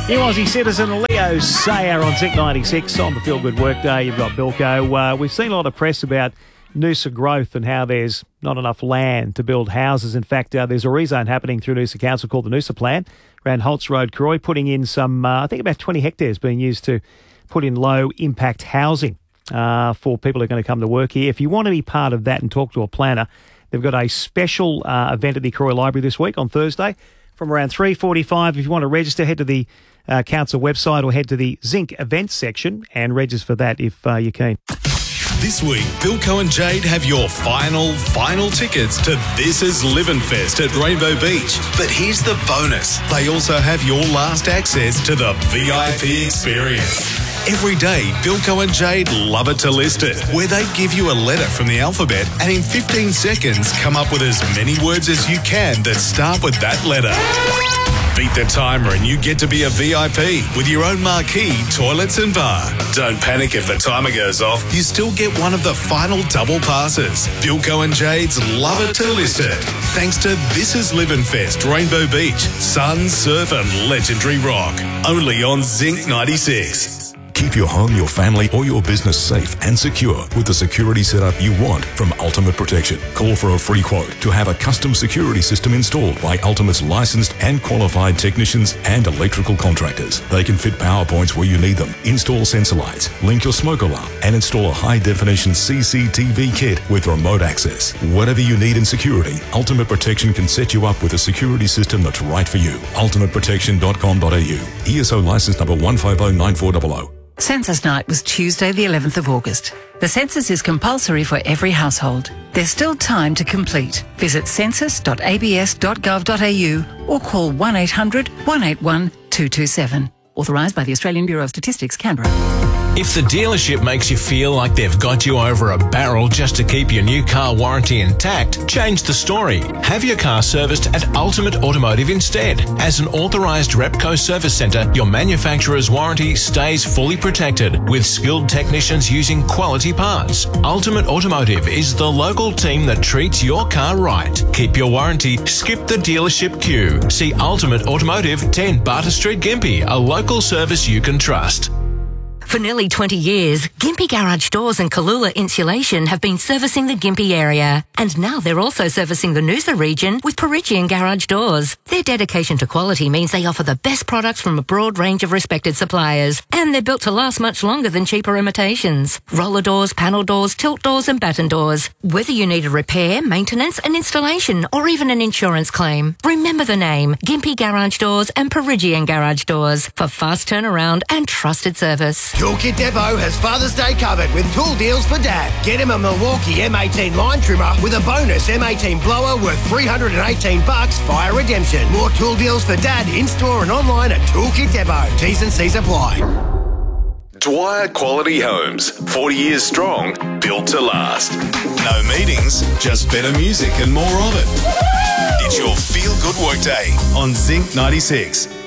New Aussie citizen Leo Sayer on Zinc 96 on the Feel Good Workday. You've got Bilko. We've seen a lot of press about Noosa growth and how there's not enough land to build houses. In fact, there's a rezone happening through Noosa Council called the Noosa Plan around Holtz Road, Croy, putting in some, I think about 20 hectares being used to put in low-impact housing for people who are going to come to work here. If you want to be part of that and talk to a planner, they've got a special event at the Croy Library this week on Thursday from around 3:45. If you want to register, head to the council website or head to the Zinc events section and register for that if you're keen. This week, Bilko and Jade have your final tickets to This Is Livin' Fest at Rainbow Beach. But here's the bonus. They also have your last access to the VIP experience. Every day, Bilko and Jade love it to list it, where they give you a letter from the alphabet and in 15 seconds come up with as many words as you can that start with that letter. Beat the timer and you get to be a VIP with your own marquee, toilets and bar. Don't panic if the timer goes off. You still get one of the final double passes. Bilko and Jade's love it to list it. Thanks to This Is Livin' Fest, Rainbow Beach, sun, surf and legendary rock. Only on Zinc 96. Keep your home, your family or your business safe and secure with the security setup you want from Ultimate Protection. Call for a free quote to have a custom security system installed by Ultimate's licensed and qualified technicians and electrical contractors. They can fit power points where you need them, install sensor lights, link your smoke alarm and install a high-definition CCTV kit with remote access. Whatever you need in security, Ultimate Protection can set you up with a security system that's right for you. ultimateprotection.com.au. ESO license number 1509400. Census night was Tuesday the 11th of August. The census is compulsory for every household. There's still time to complete. Visit census.abs.gov.au or call 1800 181 227. Authorised by the Australian Bureau of Statistics, Canberra. If the dealership makes you feel like they've got you over a barrel just to keep your new car warranty intact, change the story. Have your car serviced at Ultimate Automotive instead. As an authorised Repco service centre, your manufacturer's warranty stays fully protected with skilled technicians using quality parts. Ultimate Automotive is the local team that treats your car right. Keep your warranty, skip the dealership queue. See Ultimate Automotive, 10 Barter Street, Gympie, a local service you can trust. For nearly 20 years, Gympie Garage Doors and Kalula Insulation have been servicing the Gympie area. And now they're also servicing the Noosa region with Perigian Garage Doors. Their dedication to quality means they offer the best products from a broad range of respected suppliers. And they're built to last much longer than cheaper imitations. Roller doors, panel doors, tilt doors and batten doors. Whether you need a repair, maintenance, an installation or even an insurance claim, remember the name Gympie Garage Doors and Perigian Garage Doors for fast turnaround and trusted service. Toolkit Depot has Father's Day covered with tool deals for Dad. Get him a Milwaukee M18 line trimmer with a bonus M18 blower worth $318 via redemption. More tool deals for Dad in-store and online at Toolkit Depot. T's and C's apply. Dwyer Quality Homes, 40 years strong, built to last. No meetings, just better music and more of it. It's your Feel Good Workday on Zinc 96.